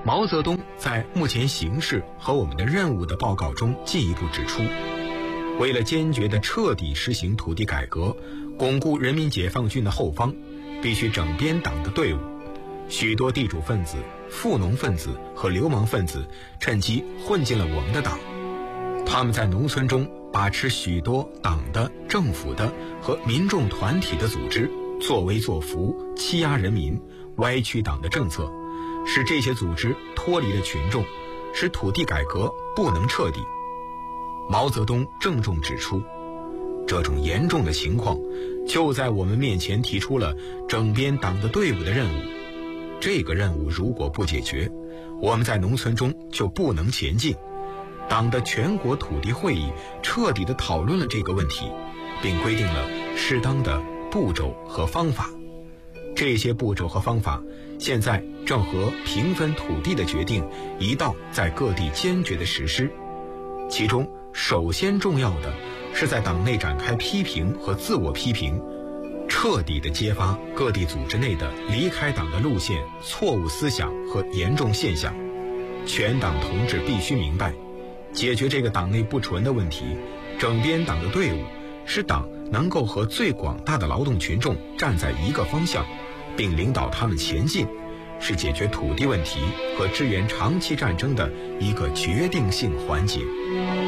毛泽东在目前形势和我们的任务的报告中进一步指出，为了坚决地彻底实行土地改革，巩固人民解放军的后方，必须整编党的队伍。许多地主分子、富农分子和流氓分子趁机混进了我们的党，他们在农村中把持许多党的、政府的和民众团体的组织，作威作福，欺压人民，歪曲党的政策，使这些组织脱离了群众，使土地改革不能彻底。毛泽东郑重指出，这种严重的情况就在我们面前提出了整编党的队伍的任务。这个任务如果不解决，我们在农村中就不能前进。党的全国土地会议彻底地讨论了这个问题，并规定了适当的步骤和方法。这些步骤和方法现在正和平分土地的决定一道在各地坚决地实施。其中首先重要的是在党内展开批评和自我批评，彻底地揭发各地组织内的离开党的路线、错误思想和严重现象。全党同志必须明白，解决这个党内不纯的问题，整编党的队伍，使党能够和最广大的劳动群众站在一个方向，并领导他们前进，是解决土地问题和支援长期战争的一个决定性环节。